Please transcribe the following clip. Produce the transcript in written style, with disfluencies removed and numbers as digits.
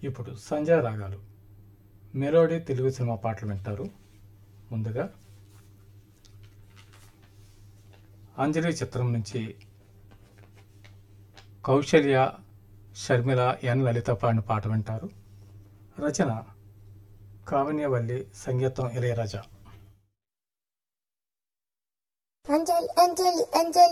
ఇప్పుడు సంజయ్ రాగాలు melody Telugu cinema పాటలు వింటారు. ముందుగా అంజలి చిత్రం నుంచి కౌశల్య, షర్మిల, ఎన్ లలిత పాడిన పాట వింటారు. రచన కావన్యవల్లి, సంగీతం ఇళయరాజా. అంజలి అంజలి అంజలి